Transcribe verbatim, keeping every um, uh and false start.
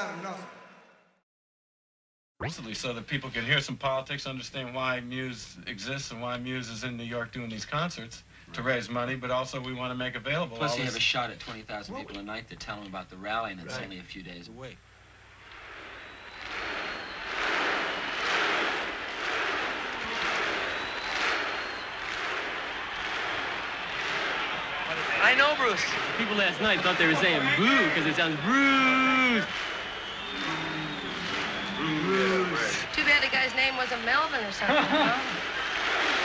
out of nothing. Recently, so that people can hear some politics, understand why Muse exists and why Muse is in New York doing these concerts right. to raise money, but also we want to make available. Plus, all you this... have a shot at twenty thousand people a night that tell them about the rally, and it's right. only a few days away. I know, Bruce. People last night thought they were saying boo because it sounds Bruce. Bruce. Too bad the guy's name wasn't Melvin or something, you know?